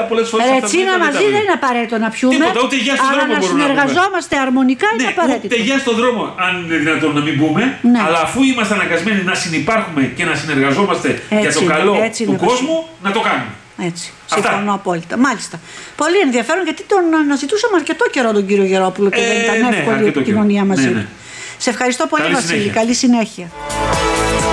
πολλές φορές. Ρετσίνα μαζί δεν είναι απαραίτητο να πιούμε. Τίποτα, ούτε γεια στον αλλά δρόμο να μπορούμε να συνεργαζόμαστε αρμονικά είναι απαραίτητο. Ούτε γεια στον δρόμο, αν είναι δυνατόν να μην πούμε. Ναι. Αλλά αφού είμαστε αναγκασμένοι να συνυπάρχουμε και να συνεργαζόμαστε για το καλό του κόσμου, να το κάνουμε. Έτσι. Συμφωνώ απόλυτα. Μάλιστα. Πολύ ενδιαφέρον, γιατί τον αναζητούσαμε αρκετό καιρό τον κύριο Γερόπουλο και δεν ήταν εύκολη η επικοινωνία μαζί του. Σε ευχαριστώ πολύ, Βασίλη. Καλή συνέχεια.